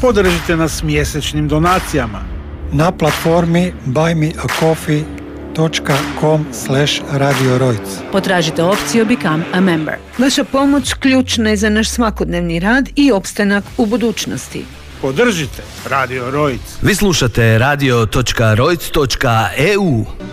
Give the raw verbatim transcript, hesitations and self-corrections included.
Podržite nas mjesečnim donacijama na platformi buy me a coffee dot com slash radio rojc. Potražite opciju Become a Member. Vaša pomoć ključna je za naš svakodnevni rad i opstanak u budućnosti. Podržite Radio Rojc. Vi slušate radio dot rojc dot e u.